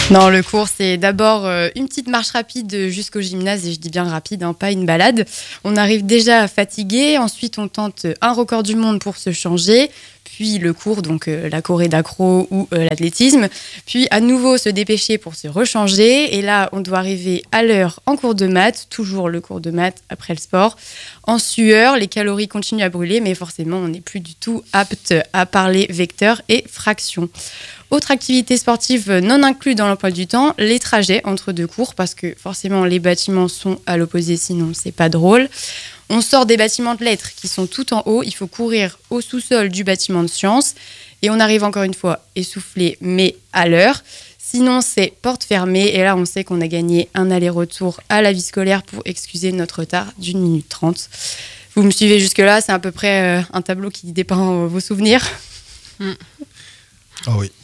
Non, le cours, c'est d'abord une petite marche rapide jusqu'au gymnase, et je dis bien rapide, hein, pas une balade. On arrive déjà fatigué, ensuite on tente un record du monde pour se changer, puis le cours, donc la choré d'accro ou l'athlétisme, puis à nouveau se dépêcher pour se rechanger, et là on doit arriver à l'heure en cours de maths, toujours le cours de maths après le sport. En sueur, les calories continuent à brûler, mais forcément on n'est plus du tout apte à parler vecteurs et fractions. Autre activité sportive non inclue dans l'emploi du temps, les trajets entre deux cours, parce que forcément les bâtiments sont à l'opposé, sinon c'est pas drôle. On sort des bâtiments de lettres qui sont tout en haut, il faut courir au sous-sol du bâtiment de sciences, et on arrive encore une fois essoufflé mais à l'heure. Sinon c'est porte fermée, et là on sait qu'on a gagné un aller-retour à la vie scolaire pour excuser notre retard d'1 minute 30. Vous me suivez jusque-là, c'est à peu près un tableau qui dépeint vos souvenirs. Oh oui.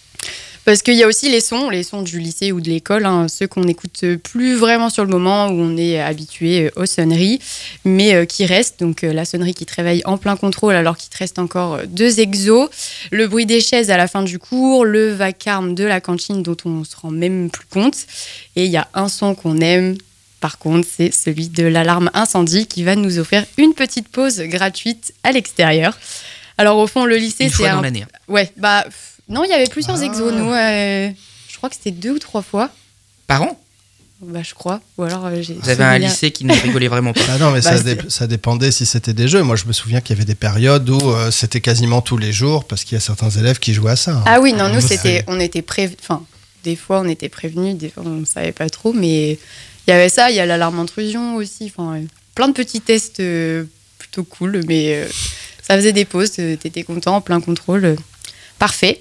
Parce qu'il y a aussi les sons du lycée ou de l'école, hein, ceux qu'on n'écoute plus vraiment sur le moment, où on est habitué aux sonneries, mais qui restent. Donc la sonnerie qui te réveille en plein contrôle alors qu'il te reste encore 2 exos, le bruit des chaises à la fin du cours, le vacarme de la cantine dont on se rend même plus compte. Et il y a un son qu'on aime, par contre, c'est celui de l'alarme incendie qui va nous offrir une petite pause gratuite à l'extérieur. Alors au fond, le lycée, une fois dans l'année. Ouais, non, il y avait plusieurs exos, nous. Je crois que c'était 2 ou 3 fois. Par an ? Je crois. Ou alors, vous avez un lycée qui ne rigolait vraiment pas. Ah non, mais ça dépendait si c'était des jeux. Moi, je me souviens qu'il y avait des périodes où c'était quasiment tous les jours, parce qu'il y a certains élèves qui jouaient à ça. Hein. Ah oui, non, nous, on était prévenus. Enfin, des fois, on était prévenus, des fois, on ne savait pas trop. Mais il y avait ça, il y a l'alarme intrusion aussi. Enfin, plein de petits tests plutôt cool. Mais ça faisait des pauses, t'étais content, plein contrôle. Parfait.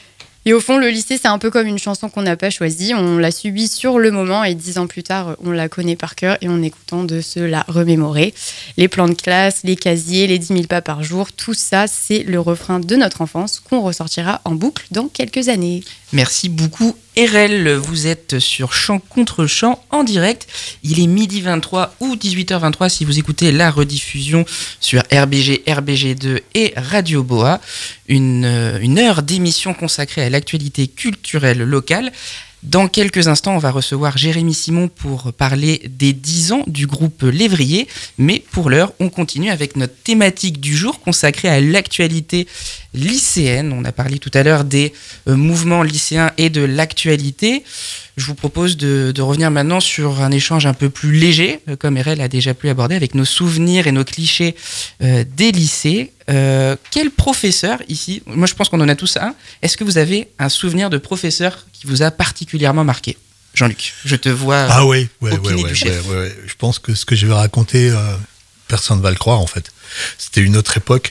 Et au fond, le lycée, c'est un peu comme une chanson qu'on n'a pas choisie. On l'a subie sur le moment et 10 ans plus tard, on la connaît par cœur et on est content de se la remémorer. Les plans de classe, les casiers, les 10 000 pas par jour, tout ça, c'est le refrain de notre enfance qu'on ressortira en boucle dans quelques années. Merci beaucoup, Erel. Vous êtes sur Chant contre Chant en direct. Il est 12h23 ou 18h23 si vous écoutez la rediffusion sur RBG, RBG2 et Radio Boa. Une heure d'émission consacrée à l'actualité culturelle locale. Dans quelques instants, on va recevoir Jérémy Simon pour parler des 10 ans du groupe Lévrier. Mais pour l'heure, on continue avec notre thématique du jour consacrée à l'actualité lycéenne. On a parlé tout à l'heure des mouvements lycéens et de l'actualité. Je vous propose de revenir maintenant sur un échange un peu plus léger, comme Erel a déjà pu aborder, avec nos souvenirs et nos clichés des lycées. Quel professeur ici, moi je pense qu'on en a tous un, est-ce que vous avez un souvenir de professeur qui vous a particulièrement marqué ? Jean-Luc, je te vois opiné du chef. Ouais. Je pense que ce que je vais raconter, personne ne va le croire en fait. C'était une autre époque.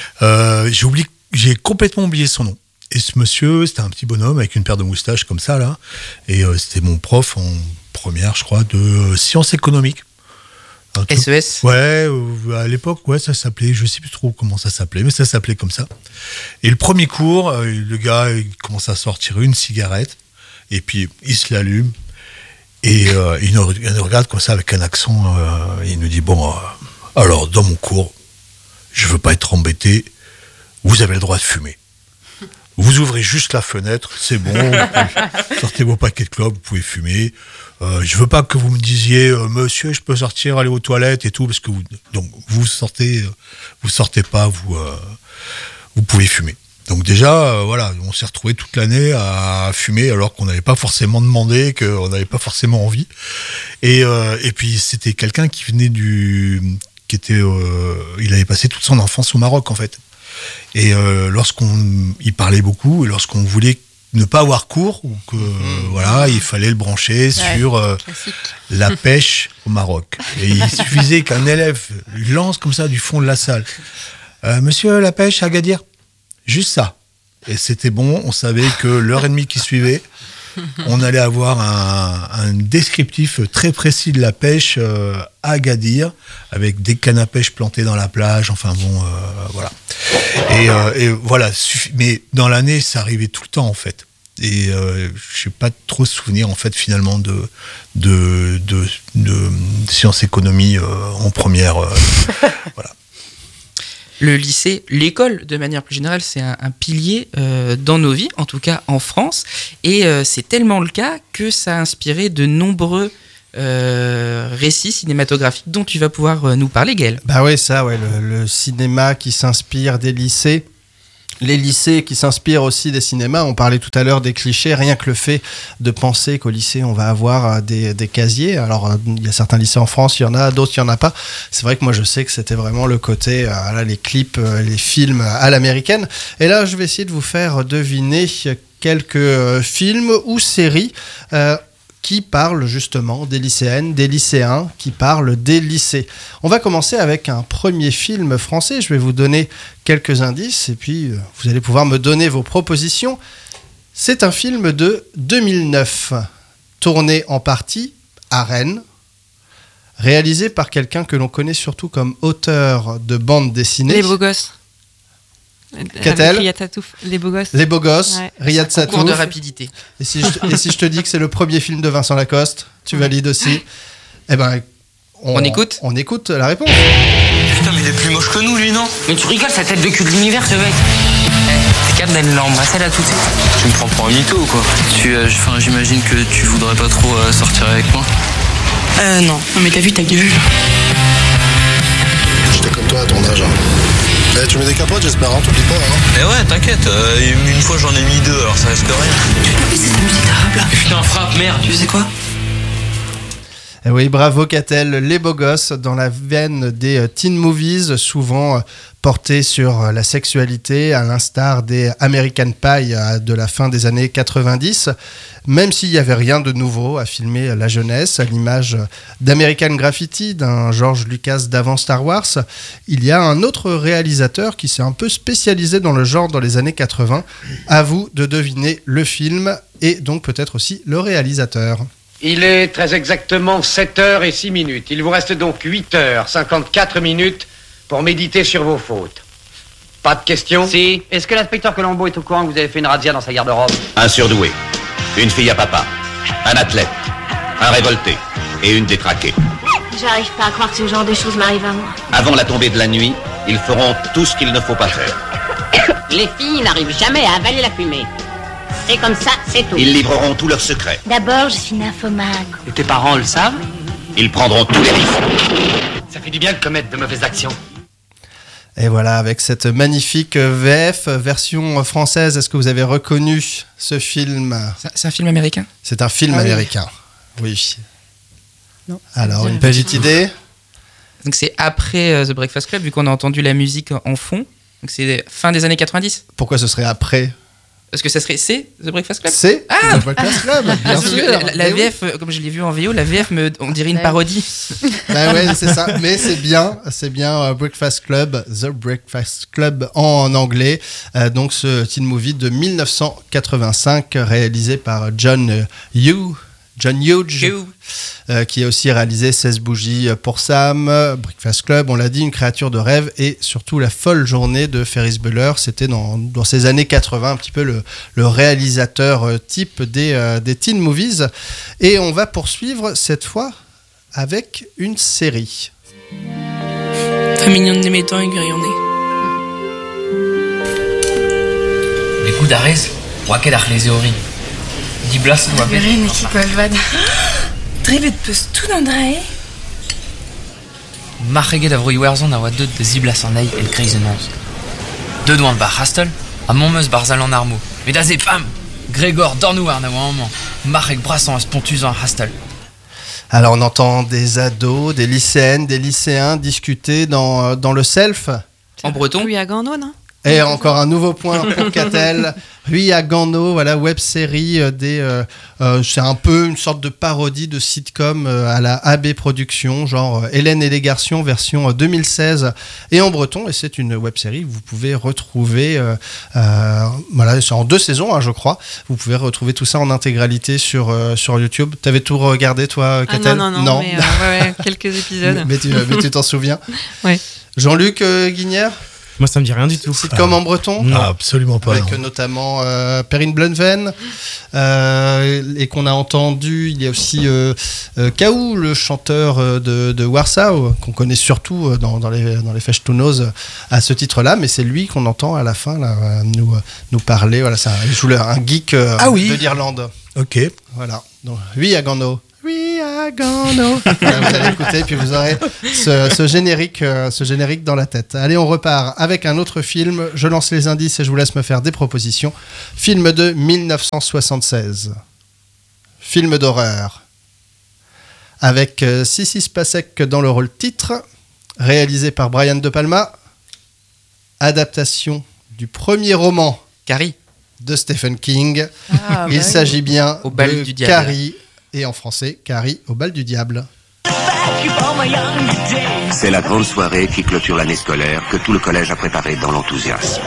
J'ai complètement oublié son nom. Et ce monsieur, c'était un petit bonhomme avec une paire de moustaches comme ça, là. Et c'était mon prof en première, je crois, de sciences économiques. SES ? Ouais, à l'époque, ça s'appelait, je sais plus trop comment ça s'appelait, mais ça s'appelait comme ça. Et le premier cours, le gars, il commence à sortir une cigarette, et puis il se l'allume, et il nous regarde comme ça avec un accent, et il nous dit, alors, dans mon cours, je veux pas être embêté, vous avez le droit de fumer. Vous ouvrez juste la fenêtre, c'est bon, sortez vos paquets de clopes, vous pouvez fumer. Je veux pas que vous me disiez, monsieur, je peux sortir, aller aux toilettes et tout, parce que vous sortez pas, vous pouvez fumer. Donc déjà, on s'est retrouvés toute l'année à fumer alors qu'on n'avait pas forcément demandé, qu'on n'avait pas forcément envie. Et puis c'était quelqu'un qui venait il avait passé toute son enfance au Maroc en fait. Et il parlait beaucoup, et lorsqu'on voulait ne pas avoir cours, ou que il fallait le brancher sur la pêche au Maroc. Et il suffisait qu'un élève lance comme ça du fond de la salle. Monsieur, la pêche à Agadir, juste ça. Et c'était bon, on savait que l'heure et demie qui suivait, on allait avoir un descriptif très précis de la pêche à Agadir, avec des cannes à pêche plantées dans la plage, voilà. Et voilà, mais dans l'année, ça arrivait tout le temps, en fait. Et je n'ai pas trop de souvenirs, en fait, finalement, de sciences économie en première. Voilà. Le lycée, l'école de manière plus générale, c'est un pilier dans nos vies, en tout cas en France. Et c'est tellement le cas que ça a inspiré de nombreux récits cinématographiques dont tu vas pouvoir nous parler, Gaël. Bah oui, ça, ouais, le cinéma qui s'inspire des lycées. Les lycées qui s'inspirent aussi des cinémas. On parlait tout à l'heure des clichés. Rien que le fait de penser qu'au lycée, on va avoir des casiers. Alors, il y a certains lycées en France, il y en a, d'autres, il n'y en a pas. C'est vrai que moi, je sais que c'était vraiment le côté, là, les clips, les films à l'américaine. Et là, je vais essayer de vous faire deviner quelques films ou séries qui parlent justement des lycéennes, des lycéens, qui parlent des lycées. On va commencer avec un premier film français. Je vais vous donner quelques indices et puis vous allez pouvoir me donner vos propositions. C'est un film de 2009, tourné en partie à Rennes, réalisé par quelqu'un que l'on connaît surtout comme auteur de bande dessinée. Les Beaux Gosses. Qu'a-t-elle ? Riyad Satouf. Les Beaux Gosses. Les Beaux Gosses, Ouais. Riyad Cours Satouf. de rapidité. Et si je te dis que c'est le premier film de Vincent Lacoste, tu valides aussi. Eh ben, On écoute ? On écoute la réponse. Putain, mais il est plus moche que nous, lui, non? Mais tu rigoles, sa tête de cul de l'univers, ce mec. T'es capable d'aller l'embrasser là tout de suite? Tu me prends pour un mytho ou quoi? J'imagine que tu voudrais pas trop sortir avec moi. Non. Non, mais t'as vu ta gueule? J'étais comme toi à ton âge. Tu mets des capotes, j'espère, hein, t'oublies pas. Hein. Eh ouais, t'inquiète, une fois j'en ai mis 2, alors ça risque rien. Mais c'est ta musique arabe, là. Putain, frappe, merde. Tu sais quoi? Eh oui, bravo Catel, Les Beaux Gosses, dans la veine des teen movies, souvent portés sur la sexualité, à l'instar des American Pie de la fin des années 90. Même s'il n'y avait rien de nouveau à filmer la jeunesse, à l'image d'American Graffiti, d'un George Lucas d'avant Star Wars, il y a un autre réalisateur qui s'est un peu spécialisé dans le genre dans les années 80. À vous de deviner le film et donc peut-être aussi le réalisateur. Il est très exactement 7h06. Il vous reste donc 8h54 pour méditer sur vos fautes. Pas de questions? Si. Est-ce que l'inspecteur Colombo est au courant que vous avez fait une razzia dans sa garde-robe? Un surdoué, une fille à papa, un athlète, un révolté et une détraquée. J'arrive pas à croire que ce genre de choses m'arrive à moi. Avant la tombée de la nuit, ils feront tout ce qu'il ne faut pas faire. Les filles n'arrivent jamais à avaler la fumée. C'est comme ça, c'est tout. Ils livreront tous leurs secrets. D'abord, je suis nymphomane. Et tes parents le savent? Ils prendront tous les risques. Ça fait du bien de commettre de mauvaises actions. Et voilà, avec cette magnifique VF, version française, est-ce que vous avez reconnu ce film ? C'est un film américain ? C'est un film américain, oui. Non. Alors, une petite idée ? Donc c'est après The Breakfast Club, vu qu'on a entendu la musique en fond. Donc c'est fin des années 90. Pourquoi ce serait après ? Est-ce que ça serait C, The Breakfast Club ? C'est Ah The Breakfast Club, bien Parce que sûr. la VF, comme je l'ai vu en VO, la VF, on dirait une parodie. Ben ouais, c'est ça. Mais c'est bien Breakfast Club, The Breakfast Club en anglais. Donc ce teen movie de 1985 réalisé par John Hughes, qui a aussi réalisé 16 bougies pour Sam, Breakfast Club, on l'a dit, Une créature de rêve et surtout La folle journée de Ferris Bueller. C'était dans ces années 80 un petit peu le réalisateur type des teen movies. Et on va poursuivre cette fois avec une série. Famignon de Némétan et Grillonné. Les coups d'Arès, Wakel Arlézé Ori. Die Blas, ou Abel. Vereen, ik Golvad. Dribet peus tout d'André. Marreget a vroi werzon a oa deud de Ziblas an ei el kreizenons. Deud oan bar hastel, a mommeus bar zal an armo. Mais azé, pam! Grégor dornou ar na oa amman. Marreg brassan a spontus an hastel. Alors on entend des ados, des lycéennes, des lycéens discuter dans le self. En breton. Oui, à Gando, non? Et encore un nouveau point pour Catel. Lui à Gando, voilà, web série c'est un peu une sorte de parodie de sitcom à la AB Productions, genre Hélène et les garçons version 2016 et en breton. Et c'est une web série que vous pouvez retrouver, voilà, c'est en 2 saisons, hein, je crois. Vous pouvez retrouver tout ça en intégralité sur YouTube. T'avais tout regardé toi, Catel? Non. Mais, ouais, quelques épisodes. mais tu t'en souviens? Ouais. Jean-Luc Guignard? Moi, ça me dit rien du tout. Sitcom en breton? Non. Ah, absolument pas. Avec non. notamment Perrine Blunven, et qu'on a entendu. Il y a aussi Kaou, le chanteur de Warsaw, qu'on connaît surtout dans les Fechtunos à ce titre-là, mais c'est lui qu'on entend à la fin là, nous parler. Voilà, il joue un geek de l'Irlande. Ok. Voilà. Donc, We are gonna. Voilà, vous allez écouter, puis vous aurez ce générique dans la tête. Allez, on repart avec un autre film. Je lance les indices et je vous laisse me faire des propositions. Film de 1976. Film d'horreur. Avec Sissy Spacek dans le rôle titre. Réalisé par Brian De Palma. Adaptation du premier roman Carrie de Stephen King. Il s'agit bien Au bal de du diable. Carrie, et en français, Carrie au bal du diable. C'est la grande soirée qui clôture l'année scolaire que tout le collège a préparée dans l'enthousiasme.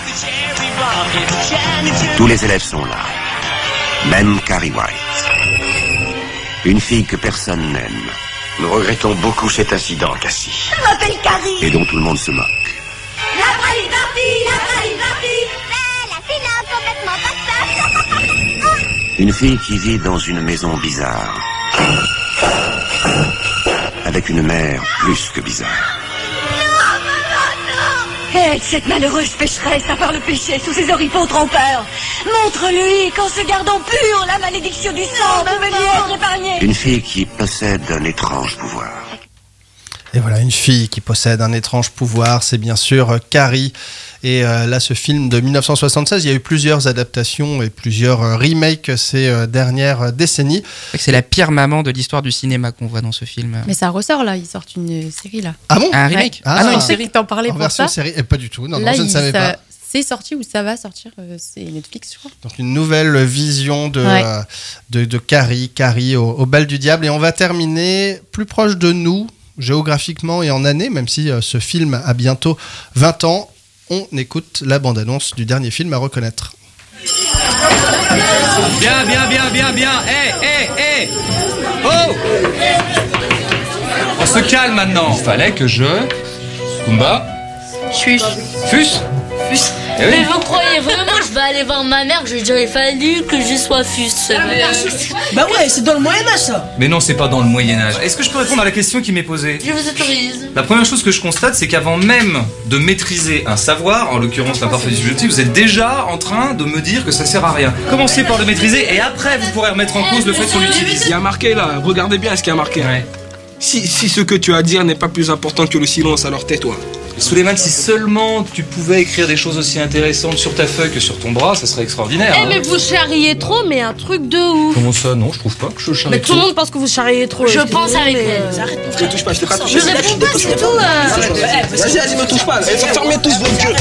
Tous les élèves sont là. Même Carrie White. Une fille que personne n'aime. Nous regrettons beaucoup cet incident, Cassie. Je m'appelle Carrie. Et dont tout le monde se moque. La Barbie. La fille là, complètement patate. Une fille qui vit dans une maison bizarre. Avec une mère plus que bizarre. Aide cette malheureuse pécheresse à part le péché sous ses oripeaux trompeurs. Montre-lui qu'en se gardant pur, la malédiction du sang peut lui être épargnée. Une fille qui possède un étrange pouvoir. Et voilà, une fille qui possède un étrange pouvoir, c'est bien sûr Carrie. Et là, ce film de 1976, il y a eu plusieurs adaptations et plusieurs remakes ces dernières décennies. C'est la pire maman de l'histoire du cinéma qu'on voit dans ce film. Mais ça ressort là, ils sortent une série là. Ah bon? Un remake? Ouais. Non, une série que t'en parlais en pour version ça. série? Pas du tout, non, Là, je ne savais pas. C'est sorti ou ça va sortir, c'est Netflix, je crois. Donc une nouvelle vision de Carrie au bal du diable. Et on va terminer plus proche de nous, géographiquement et en années, même si ce film a bientôt 20 ans. On écoute la bande-annonce du dernier film à reconnaître. Bien. Hé Oh On se calme maintenant. Il fallait que je... Kumba Fus. Eh oui. Mais vous croyez vraiment que je vais aller voir ma mère, que j'aurais fallu que je sois Fus. Bah ouais, c'est dans le Moyen-Âge ça. Mais non, c'est pas dans le Moyen-Âge. Est-ce que je peux répondre à la question qui m'est posée? Je vous autorise. La première chose que je constate, c'est qu'avant même de maîtriser un savoir, en l'occurrence la parfaite subjective, vous êtes déjà en train de me dire que ça sert à rien. Commencez par le maîtriser et après vous pourrez remettre en cause le fait qu'on l'utilise. Il y a marqué là, regardez bien ce qu'il y a marqué. Ouais. Si ce que tu as à dire n'est pas plus important que le silence, alors tais-toi. Souleymane, si seulement tu pouvais écrire des choses aussi intéressantes sur ta feuille que sur ton bras, ça serait extraordinaire. Eh mais vous charriez trop, mais un truc de ouf. Comment ça? Non, je trouve pas que je charrie. Mais tout le monde pense que vous charriez trop. Je pense avec elle. Arrête, je te touche pas, je t'ai pas touché. Je réponds pas, c'est tout. Vas-y, me touche pas. Fermez tous vos yeux.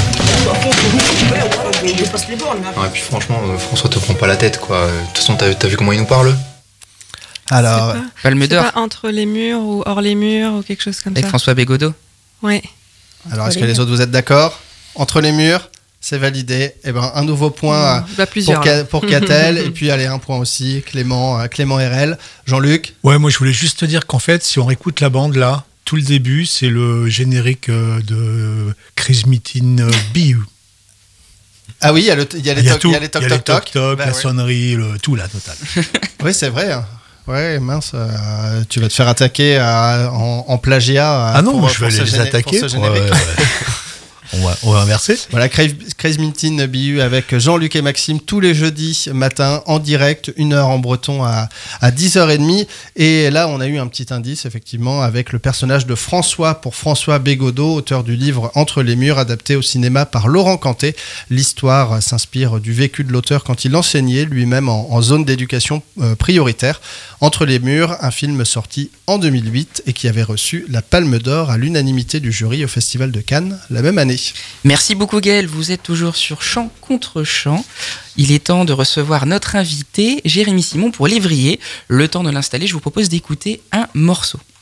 Non, et puis franchement, François te prend pas la tête quoi. De toute façon, t'as vu comment il nous parle? Alors, Palme d'Or. C'est pas entre les murs ou hors les murs ou quelque chose comme Avec ça. François Bégodeau. Ouais. Alors, est-ce que les autres, vous êtes d'accord? Entre les murs, c'est validé. Eh ben, un nouveau point pour Catel. Et puis, allez, un point aussi, Clément RL. Jean-Luc? Ouais, moi, je voulais juste te dire qu'en fait, si on réécoute la bande, là, tout le début, c'est le générique de Chris Meeting BU. Ah oui, il y a les toc-toc. La sonnerie, tout, la totale. Oui, c'est vrai. Ouais, mince, tu vas te faire attaquer en plagiat. Ah non, je vais aller les attaquer. On va inverser. Voilà, Crazy Mintin BU avec Jean-Luc et Maxime tous les jeudis matin en direct, 1h en breton à 10h30. Et là, on a eu un petit indice, effectivement, avec le personnage de François pour François Bégodeau, auteur du livre Entre les murs, adapté au cinéma par Laurent Cantet. L'histoire s'inspire du vécu de l'auteur quand il enseignait lui-même en zone d'éducation prioritaire. Entre les murs, un film sorti en 2008 et qui avait reçu la Palme d'Or à l'unanimité du jury au Festival de Cannes la même année. Merci beaucoup Gaël, vous êtes toujours sur Chant contre Chant. Il est temps de recevoir notre invité, Jérémy Simon pour Lévrier. Le temps de l'installer, je vous propose d'écouter un morceau.